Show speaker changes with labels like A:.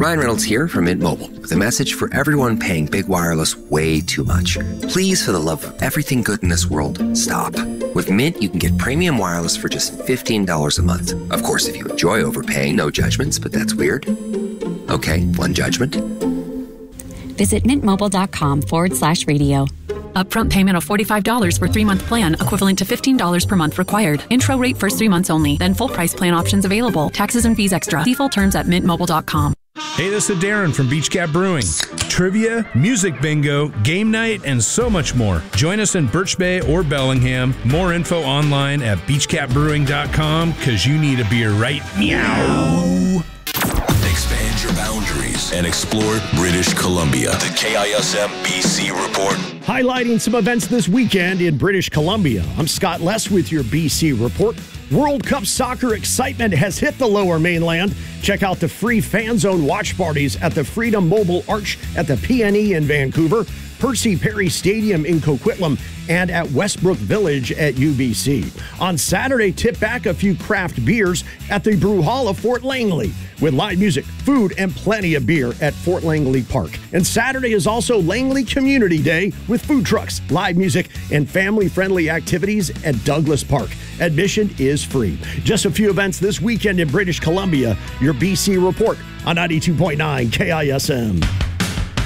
A: Ryan Reynolds here from Mint Mobile with a message for everyone paying big wireless way too much. Please, for the love of everything good in this world, stop. With Mint, you can get premium wireless for just $15 a month. Of course, if you enjoy overpaying, no judgments, but that's weird. Okay, one judgment.
B: Visit mintmobile.com/radio.
C: Upfront payment of $45 for 3-month plan, equivalent to $15 per month required. Intro rate first 3 months only, then full price plan options available. Taxes and fees extra. See full terms at mintmobile.com.
D: Hey, this is Darren from Beach Cat Brewing. Trivia, music bingo, game night, and so much more. Join us in Birch Bay or Bellingham. More info online at beachcatbrewing.com, because you need a beer right meow.
E: Expand your boundaries and explore British Columbia. The KISM BC Report.
F: Highlighting some events this weekend in British Columbia. I'm Scott Less with your BC Report. World Cup soccer excitement has hit the Lower Mainland. Check out the free fan zone watch parties at the Freedom Mobile Arch at the PNE in Vancouver, Percy Perry Stadium in Coquitlam, and at Westbrook Village at UBC. On Saturday, tip back a few craft beers at the Brew Hall of Fort Langley with live music, food, and plenty of beer at Fort Langley Park. And Saturday is also Langley Community Day with food trucks, live music, and family-friendly activities at Douglas Park. Admission is free. Just a few events this weekend in British Columbia. Your BC Report on 92.9 KISM.